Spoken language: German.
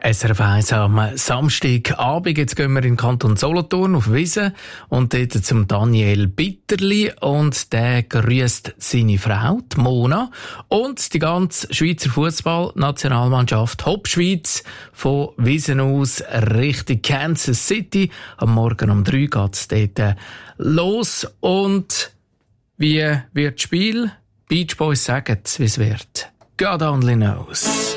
SRF 1 am Samstagabend. Jetzt gehen wir in den Kanton Solothurn auf Wiesen und dort zum Daniel Bitterli und der grüßt seine Frau, die Mona, und die ganze Schweizer Fußballnationalmannschaft Hop-Schweiz von Wiesen aus Richtung Kansas City. Am Morgen um 3 geht es dort los. Und wie wird das Spiel? Beach Boys sagen, wie es wird. God only knows.